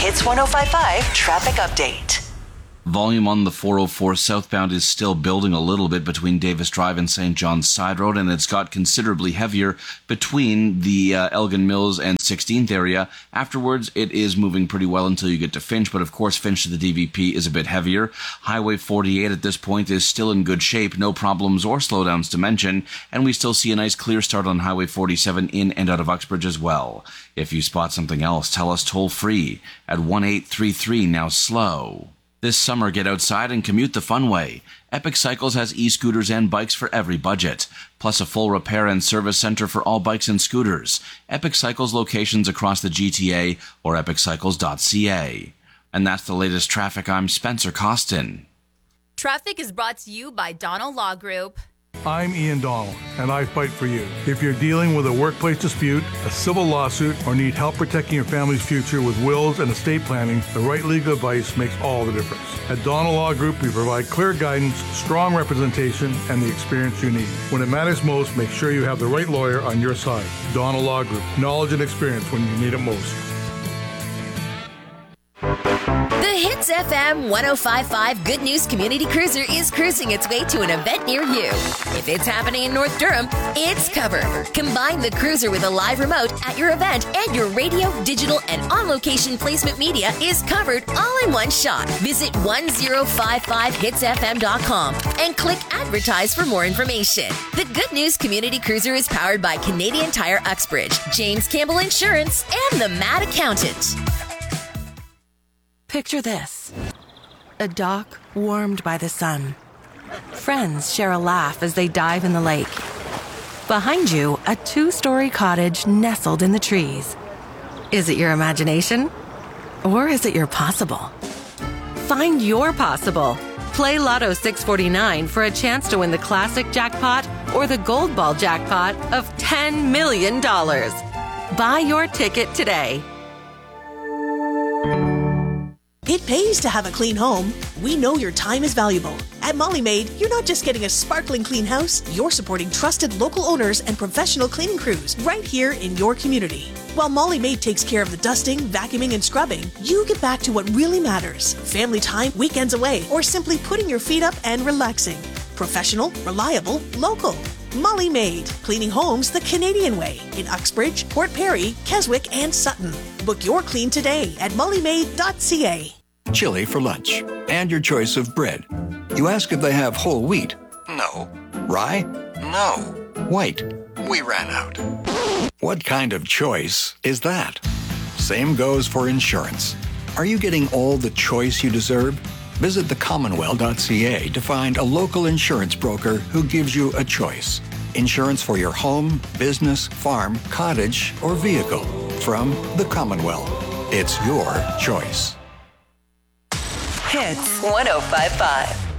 Hits 105.5 traffic update. Volume on the 404 southbound is still building a little bit between Davis Drive and St. John's Side Road, and it's got considerably heavier between the Elgin Mills and 16th area. Afterwards, it is moving pretty well until you get to Finch, but of course Finch to the DVP is a bit heavier. Highway 48 at this point is still in good shape, no problems or slowdowns to mention, and we still see a nice clear start on Highway 47 in and out of Uxbridge as well. If you spot something else, tell us toll free at 1833 now slow. This summer, get outside and commute the fun way. Epic Cycles has e-scooters and bikes for every budget, plus a full repair and service center for all bikes and scooters. Epic Cycles locations across the GTA or epiccycles.ca. And that's the latest traffic. I'm Spencer Costin. Traffic is brought to you by Donald Law Group. I'm Ian Donald, and I fight for you. If you're dealing with a workplace dispute, a civil lawsuit, or need help protecting your family's future with wills and estate planning, the right legal advice makes all the difference. At Donald Law Group, we provide clear guidance, strong representation, and the experience you need. When it matters most, make sure you have the right lawyer on your side. Donald Law Group, knowledge and experience when you need it most. The Hits FM 105.5 Good News Community Cruiser is cruising its way to an event near you. If it's happening in North Durham, it's covered. Combine the cruiser with a live remote at your event, and your radio, digital, and on-location placement media is covered all in one shot. Visit 1055hitsfm.com and click Advertise for more information. The Good News Community Cruiser is powered by Canadian Tire Uxbridge, James Campbell Insurance, and the Mad Accountant. Picture this. A dock warmed by the sun. Friends share a laugh as they dive in the lake. Behind you, a 2-story cottage nestled in the trees. Is it your imagination? Or is it your possible? Find your possible. Play Lotto 649 for a chance to win the classic jackpot or the gold ball jackpot of $10 million. Buy your ticket today. It pays to have a clean home. We know your time is valuable. At Molly Maid, you're not just getting a sparkling clean house, you're supporting trusted local owners and professional cleaning crews right here in your community. While Molly Maid takes care of the dusting, vacuuming, and scrubbing, you get back to what really matters. Family time, weekends away, or simply putting your feet up and relaxing. Professional, reliable, local. Molly Maid, cleaning homes the Canadian way in Uxbridge, Port Perry, Keswick, and Sutton. Book your clean today at mollymaid.ca. Chili for lunch and your choice of bread. You ask if they have whole wheat. No. Rye? No. White? We ran out. What kind of choice is that? Same goes for insurance. Are you getting all the choice you deserve? Visit thecommonwealth.ca to find a local insurance broker who gives you a choice. Insurance for your home, business, farm, cottage, or vehicle. From the Commonwealth. It's your choice. Hits 105.5.